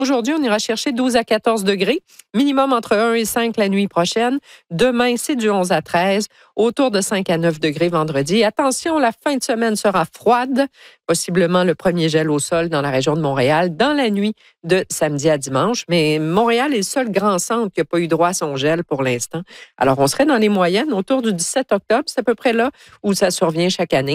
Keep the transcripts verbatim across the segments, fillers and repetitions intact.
Aujourd'hui, on ira chercher douze à quatorze degrés, minimum entre un et cinq la nuit prochaine. Demain, c'est du onze à treize, autour de cinq à neuf degrés vendredi. Attention, la fin de semaine sera froide, possiblement le premier gel au sol dans la région de Montréal dans la nuit de samedi à dimanche. Mais Montréal est le seul grand centre qui n'a pas eu droit à son gel pour l'instant. Alors, on serait dans les moyennes autour du dix-sept octobre. C'est à peu près là où ça survient chaque année.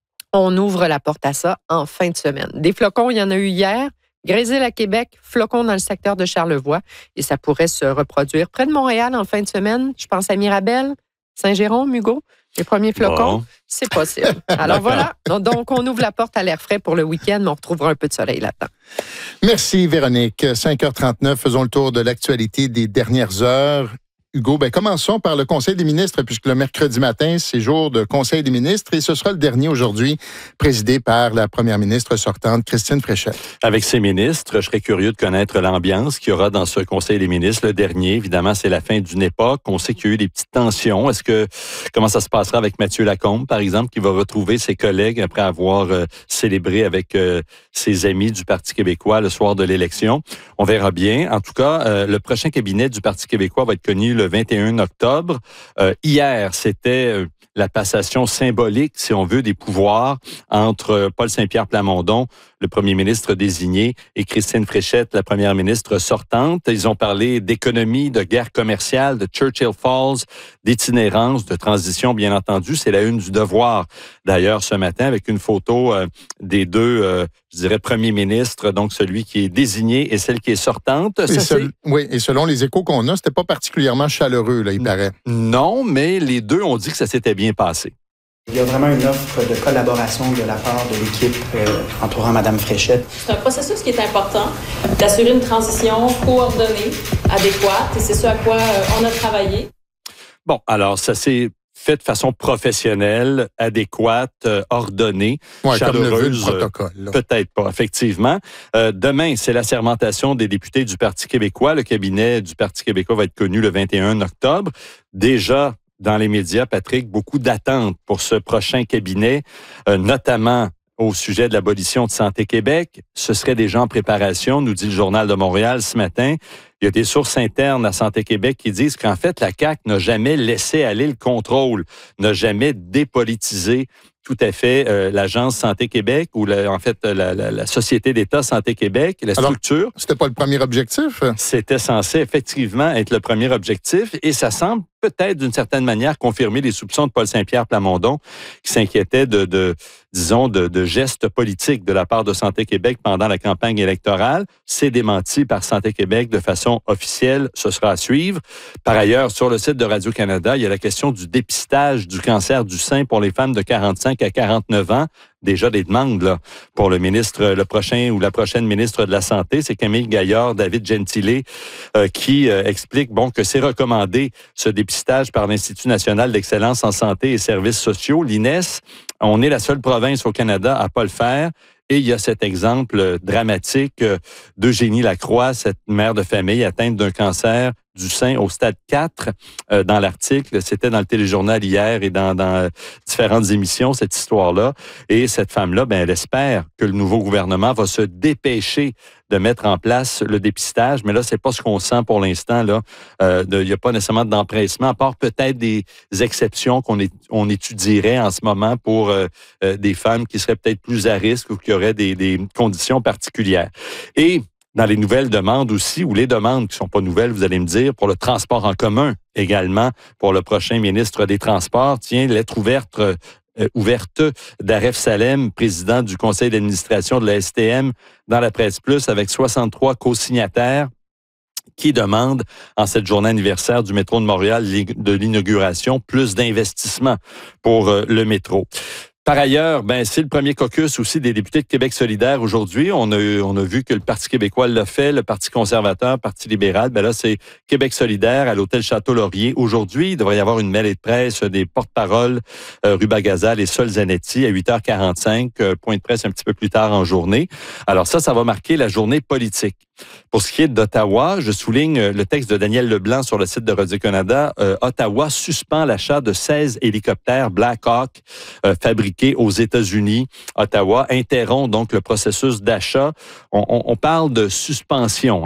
On ouvre la porte à ça en fin de semaine. Des flocons, il y en a eu hier. Grésil à Québec, flocons dans le secteur de Charlevoix. Et ça pourrait se reproduire près de Montréal en fin de semaine. Je pense à Mirabel, Saint-Jérôme, Hugo. Les premiers flocons, bon. C'est possible. Alors voilà. Donc, on ouvre la porte à l'air frais pour le week-end, mais on retrouvera un peu de soleil là-dedans. Merci, Véronique. cinq heures trente-neuf, faisons le tour de l'actualité des dernières heures. Hugo, ben commençons par le Conseil des ministres, puisque le mercredi matin, c'est jour de Conseil des ministres, et ce sera le dernier aujourd'hui, présidé par la première ministre sortante, Christine Fréchette. Avec ses ministres, je serais curieux de connaître l'ambiance qu'il y aura dans ce Conseil des ministres. Le dernier, évidemment, c'est la fin d'une époque. On sait qu'il y a eu des petites tensions. Est-ce que, comment ça se passera avec Mathieu Lacombe, par exemple, qui va retrouver ses collègues après avoir euh, célébré avec euh, ses amis du Parti québécois le soir de l'élection? On verra bien. En tout cas, euh, le prochain cabinet du Parti québécois va être connu le vingt et un octobre. Euh, hier, c'était euh, la passation symbolique, si on veut, des pouvoirs entre Paul Saint-Pierre Plamondon, le premier ministre désigné, et Christine Fréchette, la première ministre sortante. Ils ont parlé d'économie, de guerre commerciale, de Churchill Falls, d'itinérance, de transition, bien entendu. C'est la une du Devoir, d'ailleurs, ce matin, avec une photo euh, des deux, euh, je dirais, premiers ministres, donc celui qui est désigné et celle qui est sortante. Et Ça, seul, oui, et selon les échos qu'on a, c'était pas particulièrement chaleureux, là, il paraît. Non, mais les deux ont dit que ça s'était bien passé. Il y a vraiment une offre de collaboration de la part de l'équipe euh, entourant Mme Fréchette. C'est un processus qui est important, d'assurer une transition coordonnée, adéquate, et c'est ce à quoi euh, on a travaillé. Bon, alors ça s'est fait de façon professionnelle, adéquate, euh, ordonnée, ouais, chaleureuse. Comme le veut le protocole. Là. Peut-être pas, effectivement. Euh, demain, c'est la sermentation des députés du Parti québécois. Le cabinet du Parti québécois va être connu le vingt et un octobre. Déjà, dans les médias, Patrick, beaucoup d'attentes pour ce prochain cabinet, euh, notamment au sujet de l'abolition de Santé Québec. Ce serait déjà en préparation, nous dit le Journal de Montréal ce matin. Il y a des sources internes à Santé Québec qui disent qu'en fait, la C A Q n'a jamais laissé aller le contrôle, n'a jamais dépolitisé tout à fait euh, l'Agence Santé Québec ou la, en fait la, la, la Société d'État Santé Québec, la structure. Alors, c'était pas le premier objectif? C'était censé effectivement être le premier objectif et ça semble peut-être d'une certaine manière confirmer les soupçons de Paul Saint-Pierre Plamondon qui s'inquiétait de, de disons, de, de gestes politiques de la part de Santé Québec pendant la campagne électorale. C'est démenti par Santé Québec de façon officielle. Ce sera à suivre. Par ailleurs, sur le site de Radio-Canada, il y a la question du dépistage du cancer du sein pour les femmes de quarante-cinq à quarante-neuf ans. Déjà des demandes là, pour le ministre, le prochain ou la prochaine ministre de la Santé. C'est Camille Gaillard, David Gentile, euh, qui euh, explique bon, que c'est recommandé ce dépistage par l'Institut national d'excellence en santé et services sociaux, l'I N E S. On est la seule province au Canada à ne pas le faire. Et il y a cet exemple dramatique d'Eugénie Lacroix, cette mère de famille atteinte d'un cancer du sein au stade quatre. Euh, dans l'article, c'était dans le téléjournal hier et dans, dans différentes émissions, cette histoire-là. Et cette femme-là, ben, elle espère que le nouveau gouvernement va se dépêcher de mettre en place le dépistage. Mais là, c'est pas ce qu'on sent pour l'instant. Là, euh, il n'y a pas nécessairement d'empressement, à part peut-être des exceptions qu'on est, on étudierait en ce moment pour euh, euh, des femmes qui seraient peut-être plus à risque ou qui auraient des, des conditions particulières. Et dans les nouvelles demandes aussi, ou les demandes qui sont pas nouvelles, vous allez me dire, pour le transport en commun également, pour le prochain ministre des Transports, tiens, lettre ouverte, euh, ouverte d'Aref Salem, président du conseil d'administration de la S T M, dans la Presse Plus, avec soixante-trois co-signataires qui demandent, en cette journée anniversaire du métro de Montréal, de l'inauguration, plus d'investissement pour euh, le métro. Par ailleurs, ben c'est le premier caucus aussi des députés de Québec solidaire aujourd'hui. On a, on a vu que le Parti québécois l'a fait, le Parti conservateur, le Parti libéral. Ben là, c'est Québec solidaire à l'hôtel Château-Laurier. Aujourd'hui, il devrait y avoir une mêlée de presse des porte-paroles euh, Ruba Gazal et Sol Zanetti à huit heures quarante-cinq. Euh, point de presse un petit peu plus tard en journée. Alors ça, ça va marquer la journée politique. Pour ce qui est d'Ottawa, je souligne le texte de Daniel Leblanc sur le site de Radio-Canada. Euh, Ottawa suspend l'achat de seize hélicoptères Black Hawk euh, fabriqués aux États-Unis. Ottawa interrompt donc le processus d'achat. On, on, on parle de suspension.